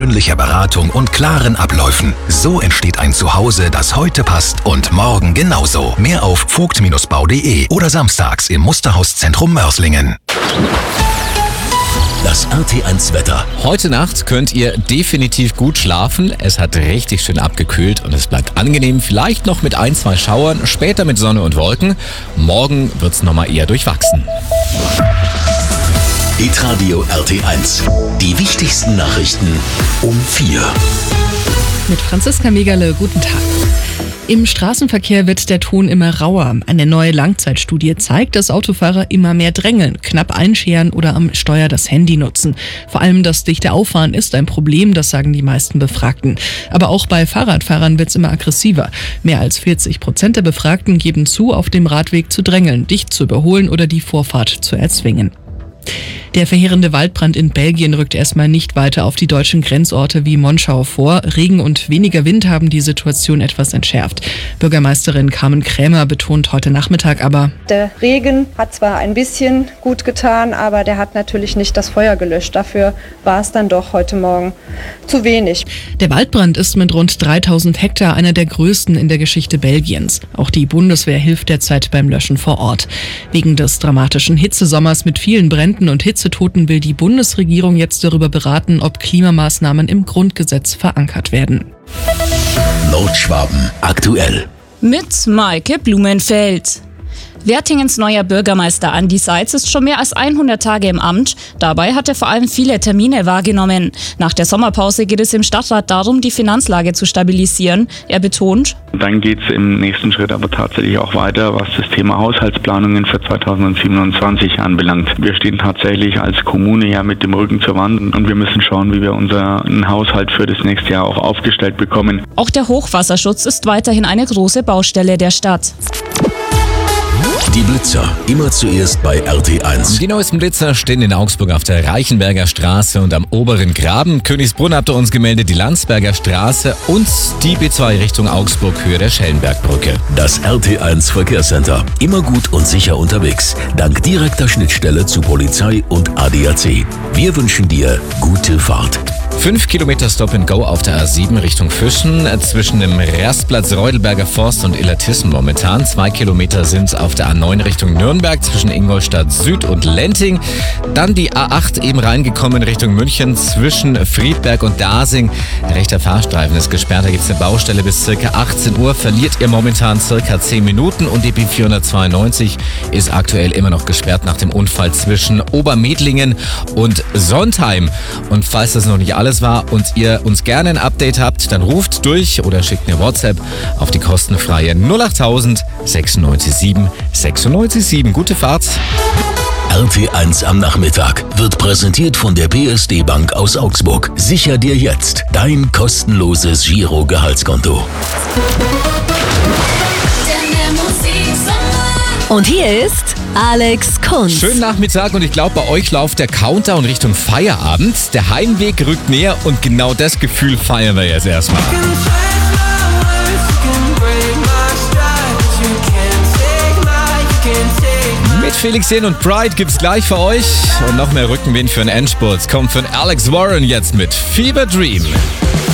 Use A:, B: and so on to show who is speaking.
A: persönlicher Beratung und klaren Abläufen. So entsteht ein Zuhause, das heute passt und morgen genauso. Mehr auf vogt-bau.de oder samstags im Musterhauszentrum Mörslingen.
B: Das RT1 Wetter.
C: Heute Nacht könnt ihr definitiv gut schlafen. Es hat richtig schön abgekühlt und es bleibt angenehm. Vielleicht noch mit 1-2 Schauern, später mit Sonne und Wolken. Morgen wird's nochmal eher durchwachsen.
B: Hitradio RT1. Die wichtigsten Nachrichten um 4.
D: Mit Franziska Megerle, guten Tag. Im Straßenverkehr wird der Ton immer rauer. Eine neue Langzeitstudie zeigt, dass Autofahrer immer mehr drängeln, knapp einscheren oder am Steuer das Handy nutzen. Vor allem das dichte Auffahren ist ein Problem, das sagen die meisten Befragten. Aber auch bei Fahrradfahrern wird es immer aggressiver. Mehr als 40% der Befragten geben zu, auf dem Radweg zu drängeln, dicht zu überholen oder die Vorfahrt zu erzwingen. Der verheerende Waldbrand in Belgien rückt erstmal nicht weiter auf die deutschen Grenzorte wie Monschau vor. Regen und weniger Wind haben die Situation etwas entschärft. Bürgermeisterin Carmen Krämer betont heute Nachmittag aber:
E: Der Regen hat zwar ein bisschen gut getan, aber der hat natürlich nicht das Feuer gelöscht. Dafür war es dann doch heute Morgen zu wenig.
D: Der Waldbrand ist mit rund 3000 Hektar einer der größten in der Geschichte Belgiens. Auch die Bundeswehr hilft derzeit beim Löschen vor Ort. Wegen des dramatischen Hitzesommers mit vielen Bränden und Hitzetoten will die Bundesregierung jetzt darüber beraten, ob Klimamaßnahmen im Grundgesetz verankert werden.
B: Nordschwaben aktuell.
F: Mit Maike Blumenfeld. Wertingens neuer Bürgermeister Andi Seitz ist schon mehr als 100 Tage im Amt. Dabei hat er vor allem viele Termine wahrgenommen. Nach der Sommerpause geht es im Stadtrat darum, die Finanzlage zu stabilisieren. Er betont:
G: Dann geht es im nächsten Schritt aber tatsächlich auch weiter, was das Thema Haushaltsplanungen für 2027 anbelangt. Wir stehen tatsächlich als Kommune ja mit dem Rücken zur Wand und wir müssen schauen, wie wir unseren Haushalt für das nächste Jahr auch aufgestellt bekommen.
F: Auch der Hochwasserschutz ist weiterhin eine große Baustelle der Stadt.
B: Die Blitzer, immer zuerst bei RT1.
C: Die neuesten Blitzer stehen in Augsburg auf der Reichenberger Straße und am oberen Graben. Königsbrunn habt ihr uns gemeldet, die Landsberger Straße und die B2 Richtung Augsburg, Höhe der Schellenbergbrücke.
B: Das RT1 Verkehrscenter. Immer gut und sicher unterwegs. Dank direkter Schnittstelle zu Polizei und ADAC. Wir wünschen dir gute Fahrt.
C: 5 Kilometer Stop-and-Go auf der A7 Richtung Füssen, zwischen dem Rastplatz Reudelberger Forst und Illertissen momentan. 2 Kilometer sind auf der A9 Richtung Nürnberg, zwischen Ingolstadt Süd und Lenting. Dann die A8 eben reingekommen Richtung München, zwischen Friedberg und Dasing. Der rechte Fahrstreifen ist gesperrt, da gibt es eine Baustelle bis ca. 18 Uhr. Verliert ihr momentan ca. 10 Minuten und die B492 ist aktuell immer noch gesperrt nach dem Unfall zwischen Obermedlingen und Sontheim. Und falls das noch nicht alles war und ihr uns gerne ein Update habt, dann ruft durch oder schickt eine WhatsApp auf die kostenfreie 08000 967 967. Gute Fahrt.
B: RT1 am Nachmittag wird präsentiert von der PSD Bank aus Augsburg. Sicher dir jetzt dein kostenloses Giro-Gehaltskonto.
H: Und hier ist Alex Kunz.
C: Schönen Nachmittag und ich glaube, bei euch läuft der Countdown Richtung Feierabend. Der Heimweg rückt näher und genau das Gefühl feiern wir jetzt erstmal. Mit Felix Jähn und Pride gibt's gleich für euch und noch mehr Rückenwind für den Endspurt. Kommt von Alex Warren jetzt mit Fever Dream.